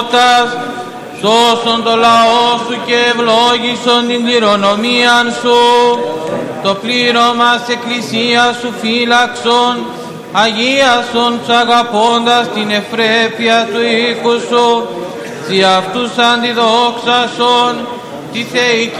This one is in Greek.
σώσον το λαό σου και ευλόγησον την κληρονομίαν σου, το πλήρωμα της εκκλησίας σου φύλαξον, αγίασον τους αγαπώντας την ευπρέπεια του οίκου σου, σοι αυτούς αντιδόξασον, τη θεϊκή